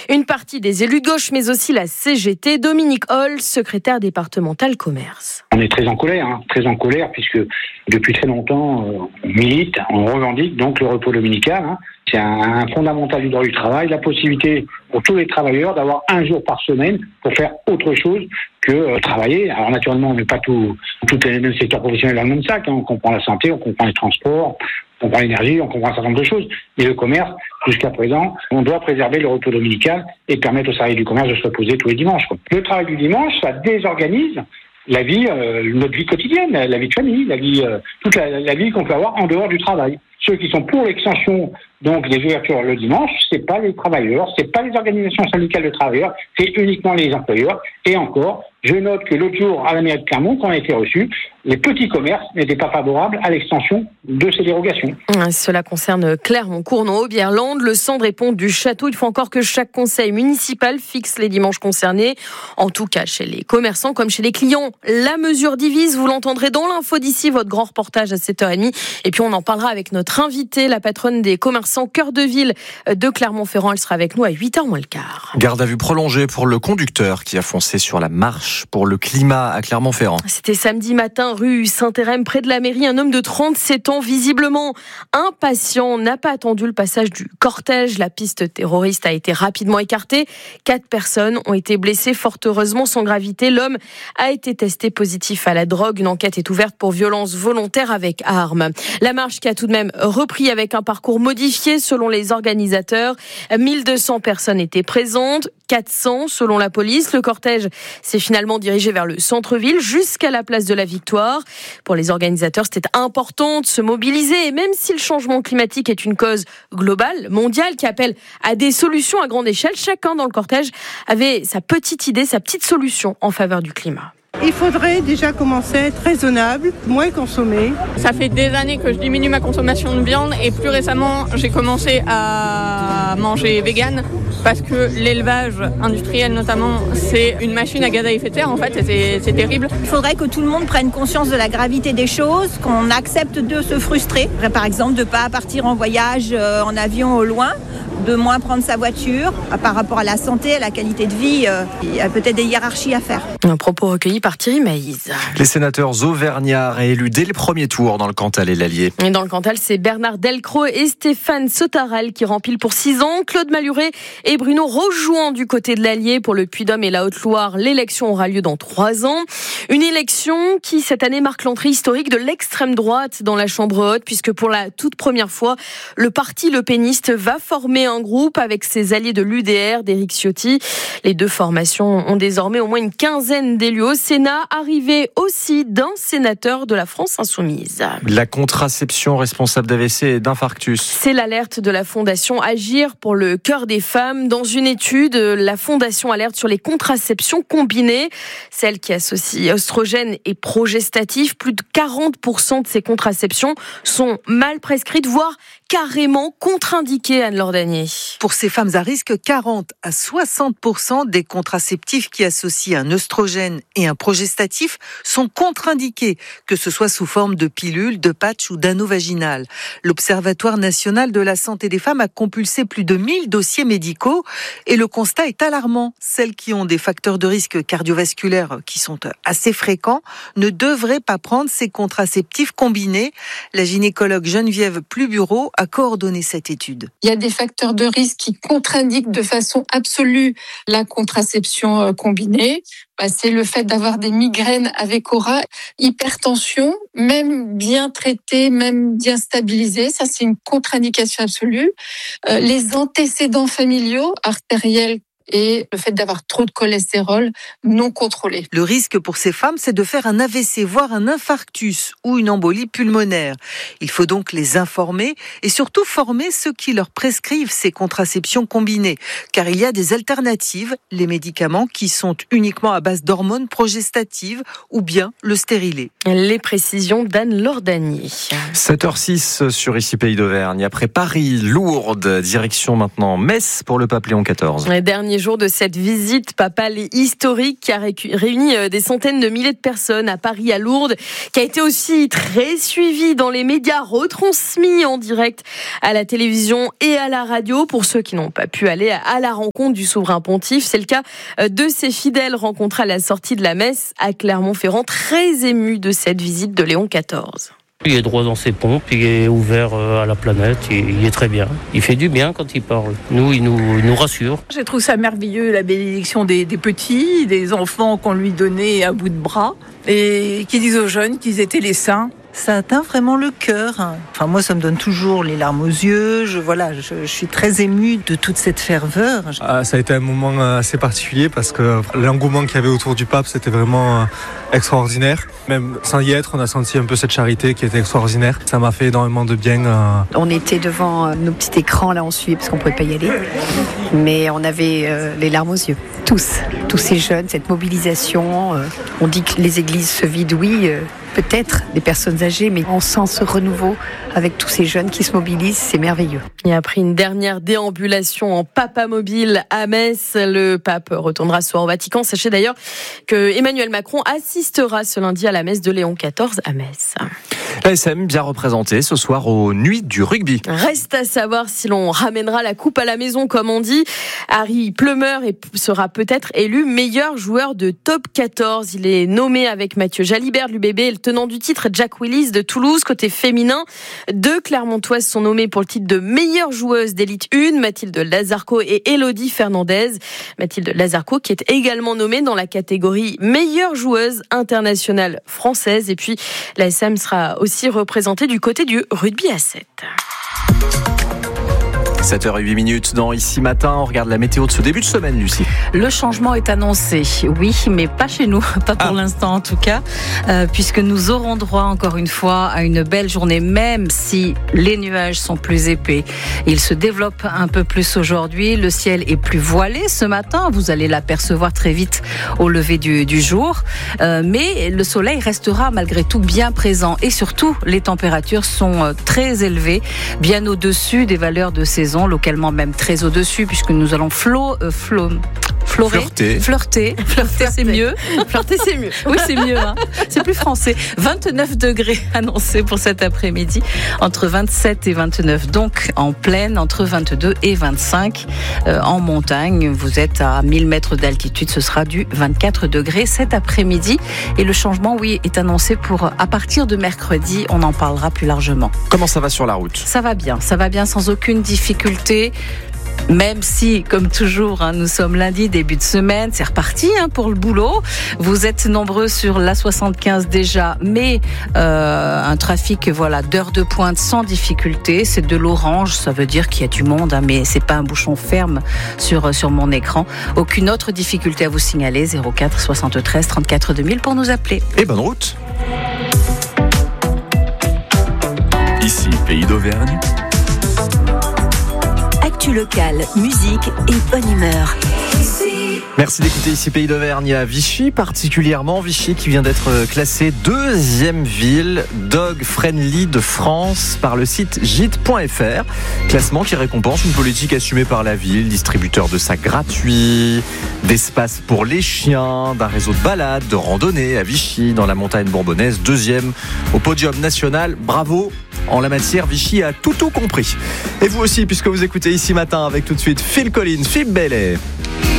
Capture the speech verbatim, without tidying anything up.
Une partie des élus de gauche, mais aussi la C G T. Dominique Holl, secrétaire départemental commerce. On est très en colère, hein, très en colère, puisque depuis très longtemps, euh, on milite, on revendique donc le repos dominical. Hein. C'est un, un fondamental du droit du travail, la possibilité pour tous les travailleurs d'avoir un jour par semaine pour faire autre chose que euh, travailler. Alors naturellement, on n'est pas tout, tous les mêmes secteurs professionnels dans le même sac. Hein. On comprend la santé, on comprend les transports, on comprend l'énergie, on comprend un certain nombre de choses. Mais le commerce, jusqu'à présent, on doit préserver le repos dominical et permettre aux salariés du commerce de se reposer tous les dimanches. Quoi. Le travail du dimanche, ça désorganise la vie, euh, notre vie quotidienne, la vie de famille, la vie, euh, toute la, la vie qu'on peut avoir en dehors du travail. Ceux qui sont pour l'extension donc des ouvertures le dimanche, c'est pas les travailleurs, c'est pas les organisations syndicales de travailleurs, c'est uniquement les employeurs. Et encore, je note que l'autre jour à la mairie de Clermont, quand on a été reçus, les petits commerces n'étaient pas favorables à l'extension de ces dérogations. Cela concerne Clermont, Cournon, Aubierlande, le Cendre et Pont du Château. Il faut encore que chaque conseil municipal fixe les dimanches concernés. En tout cas, chez les commerçants comme chez les clients, la mesure divise. Vous l'entendrez dans l'info d'ici, votre grand reportage à sept heures trente. Et puis on en parlera avec notre invitée, la patronne des commerçants Cœur de Ville de Clermont-Ferrand. Elle sera avec nous à huit heures moins le quart. Garde à vue prolongée pour le conducteur qui a foncé sur la marche pour le climat à Clermont-Ferrand. C'était samedi matin, rue Saint-Hérem, près de la mairie. Un homme de trente-sept ans, visiblement impatient, n'a pas attendu le passage du cortège. La piste terroriste a été rapidement écartée. Quatre personnes ont été blessées, fort heureusement sans gravité. L'homme a été testé positif à la drogue. Une enquête est ouverte pour violence volontaire avec arme. La marche qui a tout de même repris avec un parcours modifié selon les organisateurs. mille deux cents personnes étaient présentes, quatre cents selon la police. Le cortège s'est finalement dirigé vers le centre-ville jusqu'à la place de la Victoire. Pour les organisateurs, c'était important de se mobiliser. Et même si le changement climatique est une cause globale, mondiale, qui appelle à des solutions à grande échelle, chacun dans le cortège avait sa petite idée, sa petite solution en faveur du climat. Il faudrait déjà commencer à être raisonnable, moins consommer. Ça fait des années que je diminue ma consommation de viande et plus récemment, j'ai commencé à manger vegan parce que l'élevage industriel notamment, c'est une machine à gaz à effet de serre en fait, et c'est, c'est terrible. Il faudrait que tout le monde prenne conscience de la gravité des choses, qu'on accepte de se frustrer. Par exemple, de ne pas partir en voyage en avion au loin, de moins prendre sa voiture. Par rapport à la santé, à la qualité de vie, il y a peut-être des hiérarchies à faire. Un propos recueilli par Thierry Maïz. Les sénateurs auvergnats élus dès le premier tour dans le Cantal et l'Allier. Et dans le Cantal, c'est Bernard Delcros et Stéphane Sautarel qui rempilent pour six ans. Claude Maluret et Bruno Rochejouan du côté de l'Allier. Pour le Puy-de-Dôme et la Haute-Loire, l'élection aura lieu dans trois ans. Une élection qui, cette année, marque l'entrée historique de l'extrême droite dans la Chambre haute, puisque pour la toute première fois, le parti Le Péniste va former un groupe avec ses alliés de l'U D R, d'Éric Ciotti. Les deux formations ont désormais au moins une quinzaine d'élus au Sénat, arrivé aussi d'un sénateur de la France insoumise. La contraception responsable d'A V C et d'infarctus. C'est l'alerte de la Fondation Agir pour le cœur des femmes. Dans une étude, la Fondation alerte sur les contraceptions combinées, celles qui associent oestrogènes et progestatifs. Plus de quarante pour cent de ces contraceptions sont mal prescrites, voire carrément contre-indiquées, Anne-Laure Danier. Pour ces femmes à risque, quarante à soixante pour cent des contraceptifs qui associent un œstrogène et un progestatif sont contre-indiqués, que ce soit sous forme de pilules, de patchs ou d'anneaux vaginal. L'Observatoire national de la santé des femmes a compulsé plus de mille dossiers médicaux et le constat est alarmant. Celles qui ont des facteurs de risque cardiovasculaires qui sont assez fréquents ne devraient pas prendre ces contraceptifs combinés. La gynécologue Geneviève Plubureau a coordonné cette étude. Il y a des facteurs de risque qui contre-indiquent de façon absolue la contraception combinée. Bah, c'est le fait d'avoir des migraines avec aura, hypertension, même bien traitée, même bien stabilisée, ça c'est une contre-indication absolue. Euh, les antécédents familiaux, artériels, et le fait d'avoir trop de cholestérol non contrôlé. Le risque pour ces femmes, c'est de faire un A V C, voire un infarctus ou une embolie pulmonaire. Il faut donc les informer et surtout former ceux qui leur prescrivent ces contraceptions combinées. Car il y a des alternatives, les médicaments qui sont uniquement à base d'hormones progestatives ou bien le stérilet. Les précisions d'Anne-Laure Danier. sept heures six sur Ici Pays d'Auvergne. Après Paris, Lourdes, direction maintenant Metz pour le pape Léon quatorze. Dernier dernier jour de cette visite papale et historique qui a réuni des centaines de milliers de personnes à Paris, à Lourdes, qui a été aussi très suivie dans les médias, retransmis en direct à la télévision et à la radio pour ceux qui n'ont pas pu aller à la rencontre du souverain pontife. C'est le cas de ses fidèles rencontrés à la sortie de la messe à Clermont-Ferrand, très émus de cette visite de Léon quatorze. Il est droit dans ses pompes, il est ouvert à la planète, il est très bien. Il fait du bien quand il parle. Nous, il nous, il nous rassure. J'ai trouvé ça merveilleux, la bénédiction des, des petits, des enfants qu'on lui donnait à bout de bras, et qui disent aux jeunes qu'ils étaient les saints. Ça atteint vraiment le cœur. Enfin, moi, ça me donne toujours les larmes aux yeux. Je, voilà, je, je suis très émue de toute cette ferveur. Ah, ça a été un moment assez particulier parce que l'engouement qu'il y avait autour du pape, c'était vraiment extraordinaire. Même sans y être, on a senti un peu cette charité qui était extraordinaire. Ça m'a fait énormément de bien. On était devant nos petits écrans, là, on suivait parce qu'on ne pouvait pas y aller. Mais on avait euh, les larmes aux yeux. Tous, tous ces jeunes, cette mobilisation. Euh, on dit que les églises se vident, oui. Euh, Peut-être des personnes âgées, mais on sent ce renouveau avec tous ces jeunes qui se mobilisent, c'est merveilleux. Et après une dernière déambulation en papamobile à Metz, le pape retournera ce soir au Vatican. Sachez d'ailleurs que Emmanuel Macron assistera ce lundi à la messe de Léon quatorze à Metz. L'A S M bien représenté ce soir aux Nuits du rugby. Reste à savoir si l'on ramènera la coupe à la maison, comme on dit. Harry Plummer sera peut-être élu meilleur joueur de top quatorze. Il est nommé avec Mathieu Jalibert de l'U B B et le tenant du titre Jack Willis de Toulouse. Côté féminin, deux Clermontoises sont nommées pour le titre de meilleure joueuse d'élite un, Mathilde Lazarco et Elodie Fernandez. Mathilde Lazarco qui est également nommée dans la catégorie meilleure joueuse internationale française. Et puis l'A S M sera aussi représentée du côté du rugby à sept. sept heures huit minutes dans Ici Matin. On regarde la météo de ce début de semaine, Lucie. Le changement est annoncé, oui, mais pas chez nous, pas pour ah. l'instant en tout cas, euh, puisque nous aurons droit encore une fois à une belle journée, même si les nuages sont plus épais. Ils se développent un peu plus aujourd'hui. Le ciel est plus voilé ce matin. Vous allez l'apercevoir très vite au lever du, du jour. Euh, mais le soleil restera malgré tout bien présent. Et surtout, les températures sont très élevées, bien au-dessus des valeurs de saison. Localement même très au-dessus, puisque nous allons flo, euh, flo, florer, flirter. Flirter, flirter c'est mieux. Flirter c'est mieux. Oui, c'est mieux. Hein. C'est plus français. vingt-neuf degrés annoncés pour cet après-midi, entre vingt-sept et vingt-neuf. Donc en plaine, entre vingt-deux et vingt-cinq. Euh, en montagne, vous êtes à mille mètres d'altitude, ce sera du vingt-quatre degrés cet après-midi. Et le changement, oui, est annoncé pour à partir de mercredi. On en parlera plus largement. Comment ça va sur la route ? Ça va bien, ça va bien sans aucune difficulté. Même si, comme toujours, hein, nous sommes lundi, début de semaine, c'est reparti hein, pour le boulot. Vous êtes nombreux sur l'A soixante-quinze déjà, mais euh, un trafic voilà d'heures de pointe sans difficulté. C'est de l'orange, ça veut dire qu'il y a du monde, hein, mais c'est pas un bouchon ferme sur sur mon écran. Aucune autre difficulté à vous signaler. zéro quatre soixante-treize trente-quatre deux mille pour nous appeler. Et bonne route. Ici, Pays d'Auvergne. Actu local, musique et bonne humeur. Merci d'écouter Ici Pays d'Auvergne à Vichy, particulièrement Vichy qui vient d'être classée deuxième ville dog friendly de France par le site gîte point f r. Classement qui récompense une politique assumée par la ville, distributeur de sacs gratuits, d'espace pour les chiens, d'un réseau de balades, de randonnées à Vichy dans la montagne bourbonnaise, deuxième au podium national. Bravo! En la matière, Vichy a tout tout compris. Et vous aussi, puisque vous écoutez Ici Matin avec tout de suite Phil Collins, Phil Bailey.